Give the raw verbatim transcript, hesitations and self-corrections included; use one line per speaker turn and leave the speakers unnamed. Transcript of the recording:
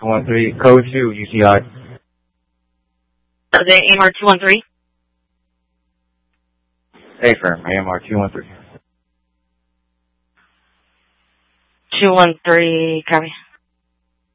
two one three, code two, U C I.
Are they A M R two one three?
A-firm, A M R two one three.
two one three, copy.